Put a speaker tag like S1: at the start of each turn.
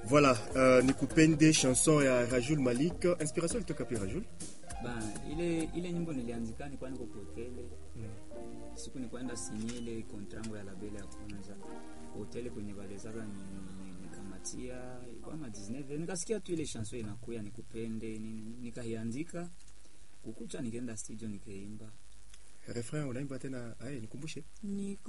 S1: Voilà, nikupende chanson ya Rajul Malik. Inspiration ilitoka pi Rajul?
S2: Ile nyimbo nilianzika ni kwa niko hoteli. Siku ni kwenda sinyele kontrango ya label ya kwanza. Hoteli kwenye Valezaka nikamatia kwa ma 19. Nikasikia tu ile chanson inakuya nikupende, nikaiandika. Kukucha nikaenda studio nikaimba.
S1: Refrain unaimba tena, nikumbushe.